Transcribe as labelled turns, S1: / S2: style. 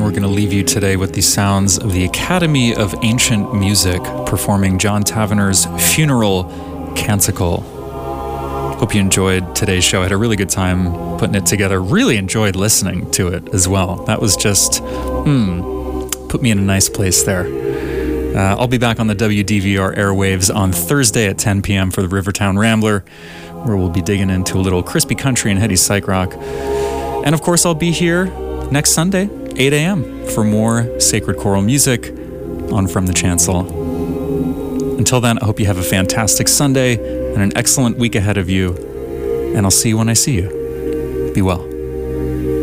S1: we're going to leave you today with the sounds of the Academy of Ancient Music performing John Tavener's Funeral Canticle. Hope you enjoyed today's show. I had a really good time putting it together. Really enjoyed listening to it as well. That was just, put me in a nice place there. I'll be back on the WDVR airwaves on Thursday at 10 p.m. for the Rivertown Rambler, where we'll be digging into a little crispy country and heady psych rock. And of course, I'll be here next Sunday, 8 a.m. for more sacred choral music on From the Chancel. Until then, I hope you have a fantastic Sunday and an excellent week ahead of you. And I'll see you when I see you. Be well.